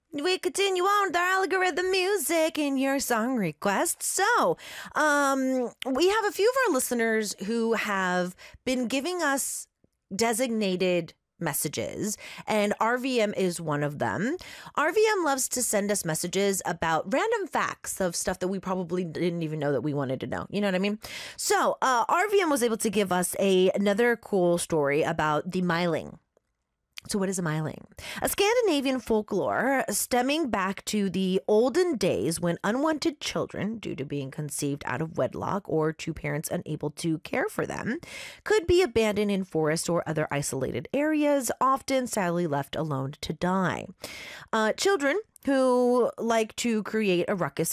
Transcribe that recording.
We continue on with our algorithm music and your song requests. So, we have a few of our listeners who have been giving us designated messages, and RVM is one of them. RVM loves to send us messages about random facts of stuff that we probably didn't even know that we wanted to know. You know what I mean? So, RVM was able to give us another cool story about the myling. So what is a myling? A Scandinavian folklore stemming back to the olden days when unwanted children, due to being conceived out of wedlock or two parents unable to care for them, could be abandoned in forests or other isolated areas, often sadly left alone to die. Children who like to create a ruckus